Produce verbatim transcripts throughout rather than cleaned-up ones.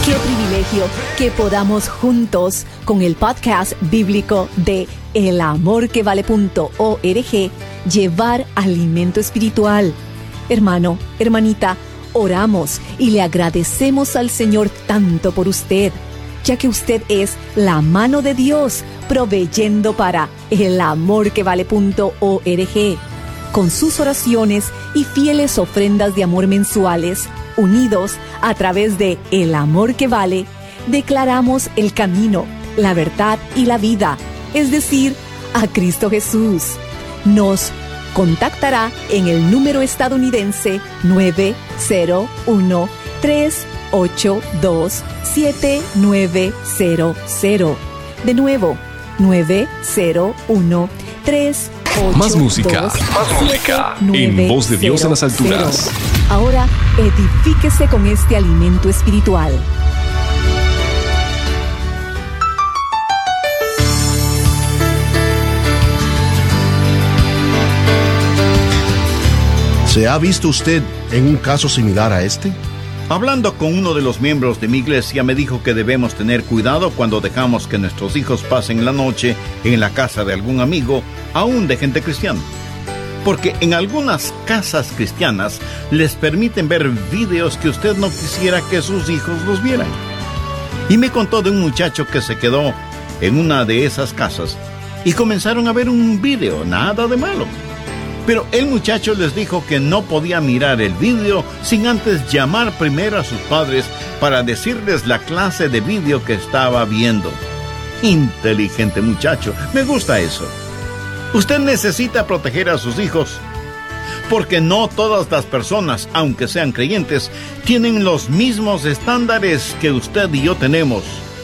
Qué privilegio que podamos juntos con el podcast bíblico de el amor que vale punto org llevar alimento espiritual. Hermano, hermanita, oramos y le agradecemos al Señor tanto por usted, ya que usted es la mano de Dios proveyendo para el amor que vale punto org. Con sus oraciones y fieles ofrendas de amor mensuales, unidos a través de El Amor que Vale, declaramos el camino, la verdad y la vida, es decir, a Cristo Jesús. Nos contactará en el número estadounidense nueve cero uno, tres ocho dos, siete nueve cero cero. De nuevo, nueve cero uno, tres ocho dos, Más música, más música en Voz de Dios en las alturas. Ahora edifíquese con este alimento espiritual. ¿Se ha visto usted en un caso similar a este? Hablando con uno de los miembros de mi iglesia, me dijo que debemos tener cuidado cuando dejamos que nuestros hijos pasen la noche en la casa de algún amigo, aún de gente cristiana. Porque en algunas casas cristianas les permiten ver videos que usted no quisiera que sus hijos los vieran. Y me contó de un muchacho que se quedó en una de esas casas y comenzaron a ver un video, nada de malo. Pero el muchacho les dijo que no podía mirar el video sin antes llamar primero a sus padres para decirles la clase de video que estaba viendo. Inteligente muchacho, me gusta eso. Usted necesita proteger a sus hijos, porque no todas las personas, aunque sean creyentes, tienen los mismos estándares que usted y yo tenemos,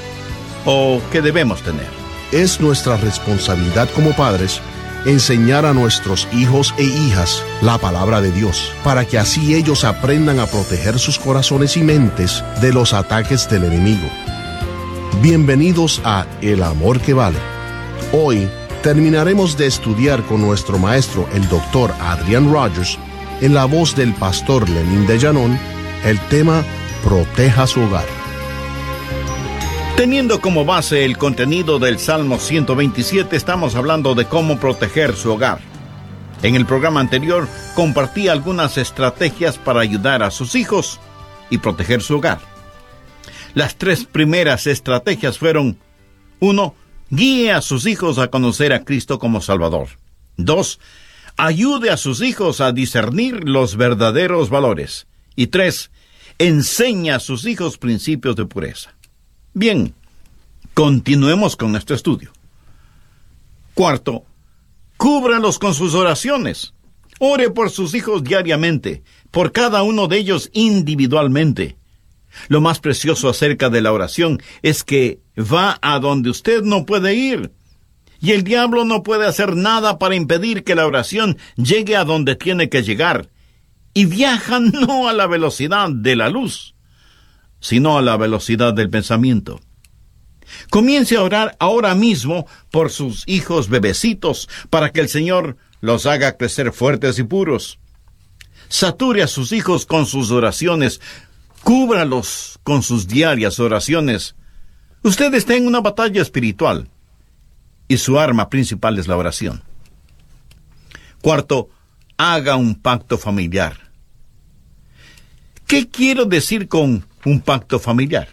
o que debemos tener. Es nuestra responsabilidad como padres enseñar a nuestros hijos e hijas la palabra de Dios, para que así ellos aprendan a proteger sus corazones y mentes de los ataques del enemigo. Bienvenidos a El Amor que Vale. Hoy terminaremos de estudiar con nuestro maestro, el doctor Adrian Rogers, en la voz del pastor Lenín de Llanón, el tema Proteja su hogar. Teniendo como base el contenido del Salmo ciento veintisiete, estamos hablando de cómo proteger su hogar. En el programa anterior compartí algunas estrategias para ayudar a sus hijos y proteger su hogar. Las tres primeras estrategias fueron: uno, guíe a sus hijos a conocer a Cristo como Salvador. Dos, ayude a sus hijos a discernir los verdaderos valores. Y tres, enseñe a sus hijos principios de pureza. Bien, continuemos con nuestro estudio. Cuarto, cúbralos con sus oraciones. Ore por sus hijos diariamente, por cada uno de ellos individualmente. Lo más precioso acerca de la oración es que va a donde usted no puede ir. Y el diablo no puede hacer nada para impedir que la oración llegue a donde tiene que llegar. Y viaja no a la velocidad de la luz, sino a la velocidad del pensamiento. Comience a orar ahora mismo por sus hijos bebecitos, para que el Señor los haga crecer fuertes y puros. Sature a sus hijos con sus oraciones. Cúbralos con sus diarias oraciones. Usted está en una batalla espiritual, y su arma principal es la oración. Cuarto, haga un pacto familiar. ¿Qué quiero decir con un pacto familiar?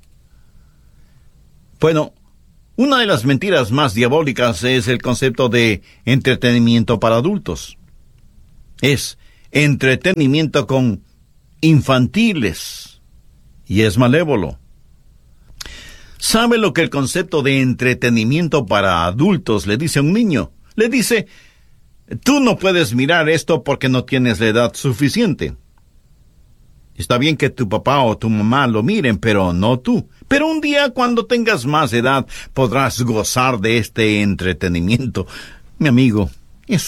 Bueno, una de las mentiras más diabólicas es el concepto de entretenimiento para adultos. Es entretenimiento con infantiles y es malévolo. ¿Sabe lo que el concepto de entretenimiento para adultos le dice a un niño? Le dice: tú no puedes mirar esto porque no tienes la edad suficiente. Está bien que tu papá o tu mamá lo miren, pero no tú. Pero un día, cuando tengas más edad, podrás gozar de este entretenimiento. Mi amigo,